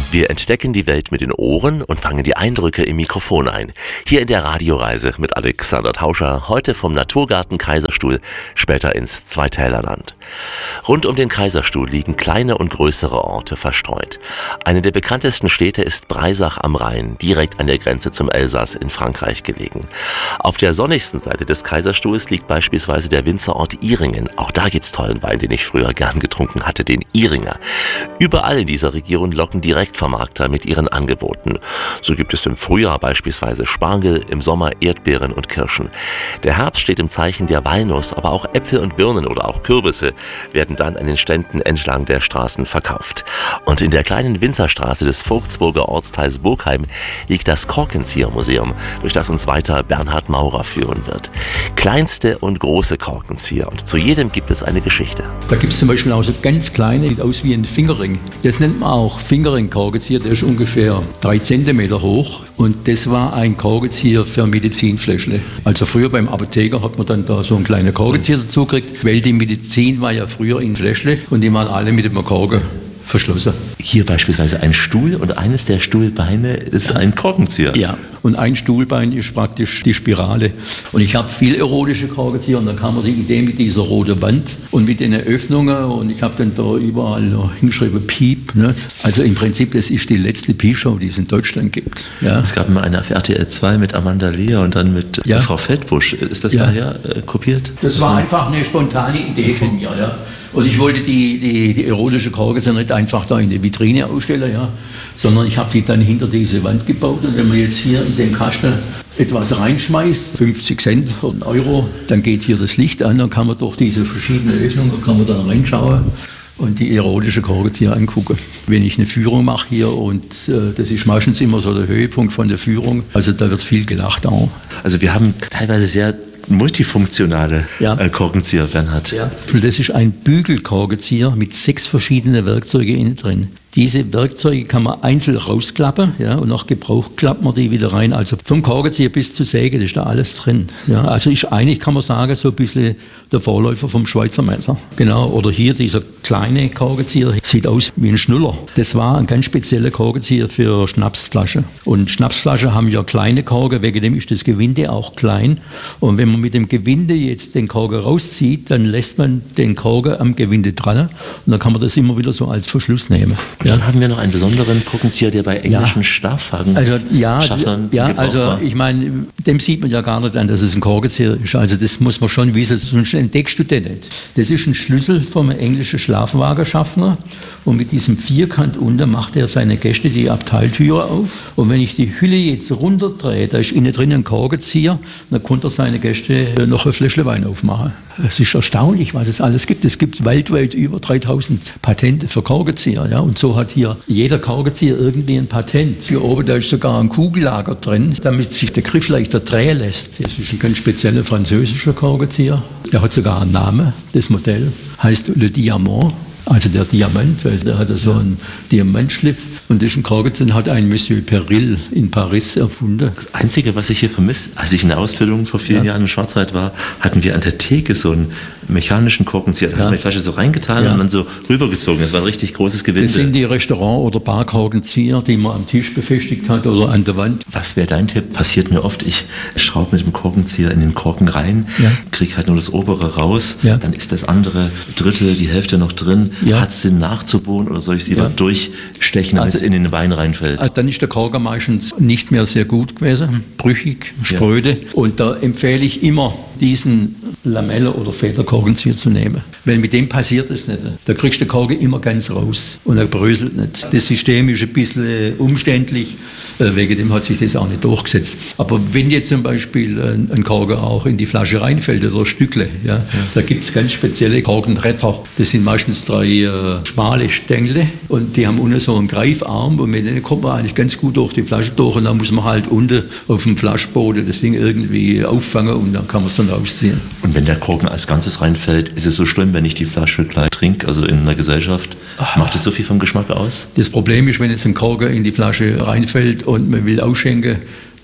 Wir entdecken die Welt mit den Ohren und fangen die Eindrücke im Mikrofon ein. Hier in der Radioreise mit Alexander Tauscher, heute vom Naturgarten Kaiserstuhl, später ins Zweitälerland. Rund um den Kaiserstuhl liegen kleine und größere Orte verstreut. Eine der bekanntesten Städte ist Breisach am Rhein, direkt an der Grenze zum Elsass in Frankreich gelegen. Auf der sonnigsten Seite des Kaiserstuhls liegt beispielsweise der Winzerort Ihringen. Auch da gibt's tollen Wein, den ich früher gern getrunken hatte, den Ihringer. Überall in dieser Region locken Direktvermarkter mit ihren Angeboten. So gibt es im Frühjahr beispielsweise Spargel, im Sommer Erdbeeren und Kirschen. Der Herbst steht im Zeichen der Walnuss, aber auch Äpfel und Birnen oder auch Kürbisse werden dann an den Ständen entlang der Straßen verkauft. Und in der kleinen Winzerstraße des Vogtsburger Ortsteils Burgheim liegt das Korkenzieher-Museum, durch das uns weiter Bernhard Maurer führen wird. Kleinste und große Korkenzieher, und zu jedem gibt es eine Geschichte. Da gibt es zum Beispiel auch so ganz kleine, sieht aus wie ein Fingerring. Das nennt man auch Fingerring-Korkenzieher, der ist ungefähr 3 Zentimeter hoch. Und das war ein Korkenzieher für Medizinfläschle. Also früher beim Apotheker hat man dann da so einen kleinen Korkenzieher dazu gekriegt, weil die Medizin war ja früher in Fläschle und die waren alle mit dem Korken verschlossen. Hier beispielsweise ein Stuhl und eines der Stuhlbeine ist ein Korkenzieher. Ja, und ein Stuhlbein ist praktisch die Spirale. Und ich habe viel erotische Korkenzieher und dann kam mir die Idee mit dieser roten Wand und mit den Öffnungen und ich habe dann da überall noch hingeschrieben Piep. Ne? Also im Prinzip, das ist die letzte Piepshow, die es in Deutschland gibt. Ja. Es gab mal eine auf RTL 2 mit Amanda Lear und dann mit Frau Feldbusch. Ist das daher kopiert? Das war einfach eine spontane Idee von mir, ja. Und ich wollte die erotische Korkenzieher nicht einfach da in der Vitrine ausstellen, ja, sondern ich habe die dann hinter diese Wand gebaut. Und wenn man jetzt hier in den Kasten etwas reinschmeißt, 50 Cent oder einen Euro, dann geht hier das Licht an, dann kann man durch diese verschiedenen Öffnungen kann man dann reinschauen und die erotische Korkenzieher angucken. Wenn ich eine Führung mache hier und das ist meistens immer so der Höhepunkt von der Führung, also da wird viel gelacht auch. Also wir haben teilweise sehr multifunktionale Korkenzieher, Bernhard. Ja. Das ist ein Bügelkorkenzieher mit 6 verschiedenen Werkzeugen innen drin. Diese Werkzeuge kann man einzeln rausklappen, ja, und nach Gebrauch klappt man die wieder rein. Also vom Korkenzieher bis zur Säge, das ist da alles drin. Ja, also ist eigentlich, kann man sagen, so ein bisschen der Vorläufer vom Schweizer Messer. Genau, oder hier dieser kleine Korkenzieher, sieht aus wie ein Schnuller. Das war ein ganz spezieller Korkenzieher für Schnapsflaschen. Und Schnapsflaschen haben ja kleine Korken, wegen dem ist das Gewinde auch klein. Und wenn man mit dem Gewinde jetzt den Korken rauszieht, dann lässt man den Korken am Gewinde dran und dann kann man das immer wieder so als Verschluss nehmen. Dann haben wir noch einen besonderen Korkenzieher, der bei englischen Schlafwagen Schaffnern war. Ich meine, dem sieht man ja gar nicht an, dass es ein Korkenzieher ist. Also das muss man schon wissen, sonst entdeckst du den nicht. Das ist ein Schlüssel vom englischen Schlafwagenschaffner und mit diesem Vierkant unten macht er seine Gäste die Abteiltür auf. Und wenn ich die Hülle jetzt runterdrehe, da ist innen drin ein Korkenzieher, dann konnte er seine Gäste noch ein Fläschchen Wein aufmachen. Es ist erstaunlich, was es alles gibt. Es gibt weltweit über 3000 Patente für Korkenzieher. Ja? Und so hat hier jeder Korkenzieher irgendwie ein Patent. Hier oben, da ist sogar ein Kugellager drin, damit sich der Griff leichter drehen lässt. Das ist ein ganz spezieller französischer Korkenzieher. Der hat sogar einen Namen, das Modell heißt Le Diamant, also der Diamant, weil der hat so einen Diamantschliff. Und diesen Korkenzieher hat ein Monsieur Peril in Paris erfunden. Das Einzige, was ich hier vermisse, als ich in der Ausbildung vor vielen Jahren in Schwarzwald war, hatten wir an der Theke so einen mechanischen Korkenzieher. Da hat man die Flasche so reingetan und dann so rübergezogen. Das war ein richtig großes Gewinde. Das sind die Restaurant- oder Barkorkenzieher, die man am Tisch befestigt hat oder an der Wand. Was wäre dein Tipp? Passiert mir oft. Ich schraube mit dem Korkenzieher in den Korken rein, kriege halt nur das obere raus, dann ist das andere Drittel, die Hälfte noch drin. Hat es Sinn nachzubohren oder soll ich es lieber durchstechen, damit es in den Wein reinfällt? Also dann ist der Korken meistens nicht mehr sehr gut gewesen, brüchig, spröde. Und da empfehle ich immer, diesen Lamelle- oder Federkorkenzieher zu nehmen. Weil mit dem passiert es nicht. Da kriegst du den Korken immer ganz raus und er bröselt nicht. Das System ist ein bisschen umständlich, wegen dem hat sich das auch nicht durchgesetzt. Aber wenn jetzt zum Beispiel ein Korken auch in die Flasche reinfällt oder Stückle, da gibt es ganz spezielle Korkenretter. Das sind meistens 3 schmale Stängel und die haben unten so einen Greifarm und mit denen kommt man eigentlich ganz gut durch die Flasche durch und dann muss man halt unten auf dem Flaschboden das Ding irgendwie auffangen und dann kann man es dann rausziehen. Und wenn der Korken als Ganzes reinfällt, ist es so schlimm, wenn ich die Flasche gleich trinke, also in einer Gesellschaft? Macht es so viel vom Geschmack aus? Das Problem ist, wenn jetzt ein Korken in die Flasche reinfällt und man will ausschenken,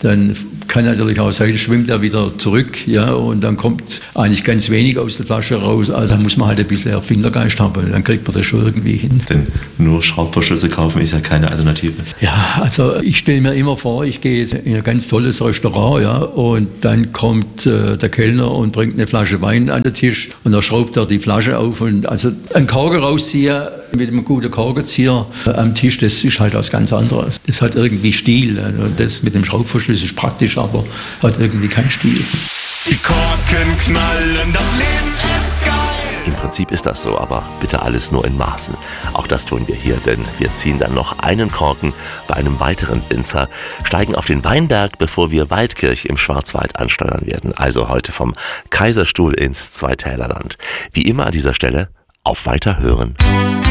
dann kann natürlich auch sein, schwimmt er wieder zurück, ja, und dann kommt eigentlich ganz wenig aus der Flasche raus. Also da muss man halt ein bisschen Erfindergeist haben, dann kriegt man das schon irgendwie hin. Denn nur Schraubverschlüsse kaufen ist ja keine Alternative. Ja, also ich stelle mir immer vor, ich gehe in ein ganz tolles Restaurant, ja, und dann kommt der Kellner und bringt eine Flasche Wein an den Tisch und da schraubt er die Flasche auf und also einen Korken rausziehen mit einem guten Korkenzieher am Tisch, das ist halt was ganz anderes. Das hat irgendwie Stil. Und das mit dem Schraubverschluss ist praktisch, aber hat irgendwie keinen Stil. Die Korken knallen, das Leben ist geil. Im Prinzip ist das so, aber bitte alles nur in Maßen. Auch das tun wir hier, denn wir ziehen dann noch einen Korken bei einem weiteren Winzer, steigen auf den Weinberg, bevor wir Waldkirch im Schwarzwald ansteuern werden. Also heute vom Kaiserstuhl ins Zweitälerland. Wie immer an dieser Stelle, auf Weiterhören.